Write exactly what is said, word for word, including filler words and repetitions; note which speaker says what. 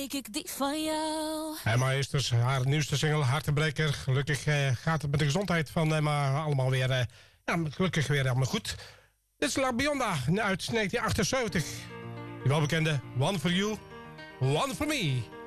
Speaker 1: kreeg ik die van jou.
Speaker 2: Emma is dus haar nieuwste single, Hartebreker. Gelukkig uh, gaat het met de gezondheid van Emma allemaal weer, uh, ja, gelukkig weer allemaal goed. Dit is La Bionda uit negentien achtenzeventig. Die welbekende One For You, One For Me.